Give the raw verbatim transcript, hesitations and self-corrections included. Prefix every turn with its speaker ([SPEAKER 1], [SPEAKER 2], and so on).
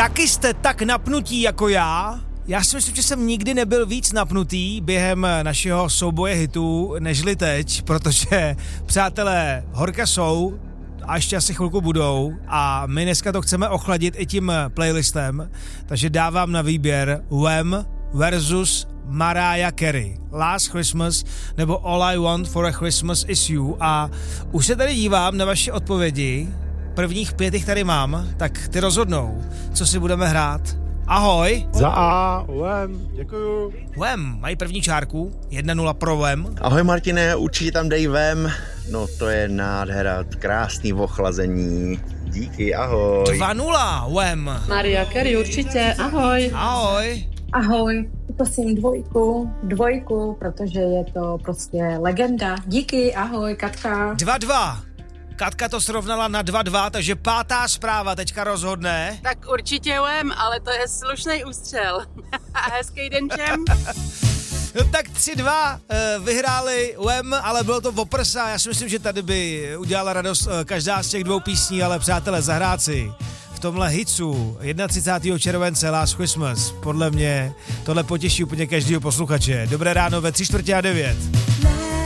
[SPEAKER 1] Taky jste tak napnutí jako já? Já si myslím, že jsem nikdy nebyl víc napnutý během našeho souboje hitů, nežli teď, protože, přátelé, horka jsou a ještě asi chvilku budou a my dneska to chceme ochladit i tím playlistem, takže dávám na výběr Wham versus Mariah Carey, Last Christmas nebo All I Want for a Christmas Is You a už se tady dívám na vaše odpovědi, prvních pět jich tady mám, tak ty rozhodnou, co si budeme hrát. Ahoj.
[SPEAKER 2] Za A, Wham, děkuju.
[SPEAKER 1] Wham, mají první čárku, jedna nula pro Wham.
[SPEAKER 3] Ahoj Martine, určitě tam dej Wham, no to je nádhera, krásný ochlazení, díky, ahoj.
[SPEAKER 1] dva nula Wham.
[SPEAKER 4] Mariah Carey určitě, ahoj.
[SPEAKER 1] Ahoj.
[SPEAKER 5] Ahoj, prosím dvojku, dvojku, protože je to prostě legenda. Díky, ahoj, Katka.
[SPEAKER 1] dva dva. Katka to srovnala na dva dva, takže pátá zpráva teďka rozhodne.
[SPEAKER 4] Tak určitě Wham, ale to je slušný ústřel. Hezký den všem.
[SPEAKER 1] No tak tři dva e, vyhráli Wham, ale bylo to oprsa. Já si myslím, že tady by udělala radost e, každá z těch dvou písní, ale přátelé, zahrát si v tomhle hitsu třicátého prvního července Last Christmas, podle mě tohle potěší úplně každýho posluchače. Dobré ráno ve tři čtvrtě a devět.